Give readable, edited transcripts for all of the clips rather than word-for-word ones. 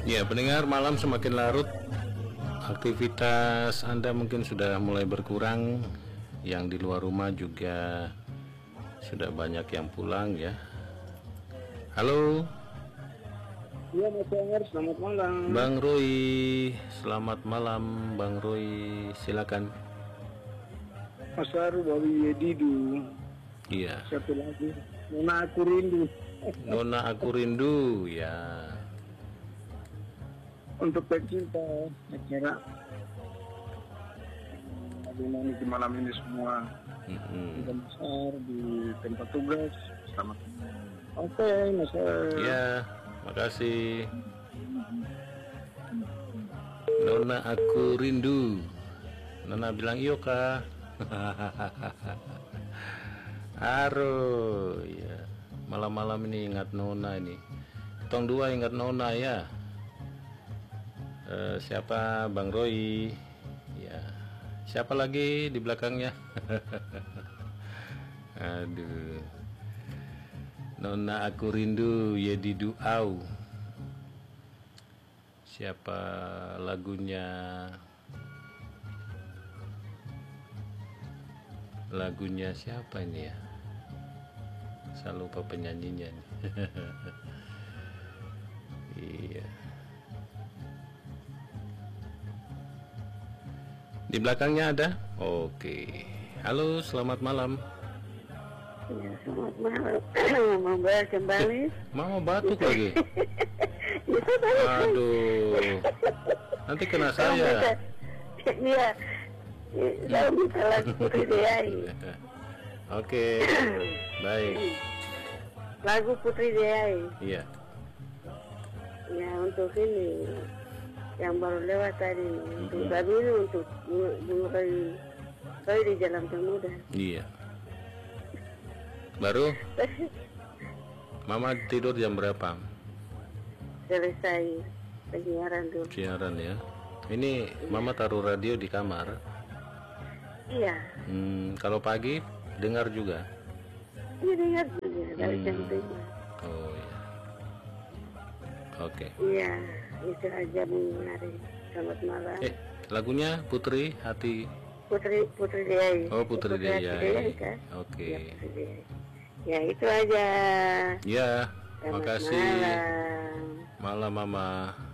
Ya, pendengar, malam semakin larut. Aktivitas Anda mungkin sudah mulai berkurang. Yang di luar rumah juga sudah banyak yang pulang ya. Halo. Iya Mas Enger, selamat malam. Bang Roy, selamat malam Bang Roy, silakan. Mas Aru dari Yedidu. Iya. Satu lagi, Nona Aku Rindu. Nona Aku Rindu ya. Untuk pecinta acara di malam ini semua. Juga Mas Ar di tempat tugas. Selamat malam. Oke, Mas Ar. Ya, makasih. Nona Aku Rindu. Nona bilang iyo kak. Aduh ya, malam-malam ini ingat Nona ini. Tong dua ingat Nona ya. Siapa Bang Roy? Ya. Siapa lagi di belakangnya? Aduh. Nona Aku Rindu Yedidu Au. Siapa lagunya? Lagunya siapa ini ya? Saya lupa penyanyinya nih. Iya. Di belakangnya ada? Oke. Halo, selamat malam. Ya, selamat malam. Mau kembali? Mau batuk lagi? Aduh. Nanti kena saya. Iya. Saya minta lagu Putri Deyai. Oke. Baik. Lagu Putri Deyai. Iya. Ya, untuk ini yang baru lewat tadi, untuk kami ini, untuk Bung Roy di Jalan Pemuda. Iya. Baru? Mama tidur jam berapa? Selesai penyiaran dulu. Siaran ya. Ini Mama taruh radio di kamar. Iya. Kalau pagi dengar juga. Iya, dengar juga dari jam 5. Oh iya. Oke. Iya, itu aja Bung Hari. Selamat malam. Lagunya Putri Hati. Putri Deyai. Oh, Putri Deyai. Kan? Oke. Ya, Putri Deyai. Ya, itu aja. Ya, Selamat makasih. Malam. Malam Mama.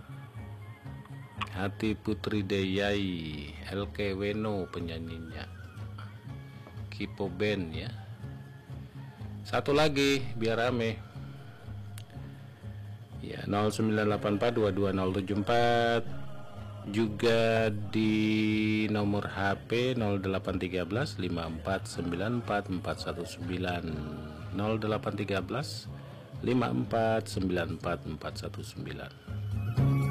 Hati Putri Deyai, LK Weno penyanyinya. Kipo Band ya. Satu lagi biar rame. Ya, 0984220074 juga di nomor HP 0813 54944190 0813 54944190.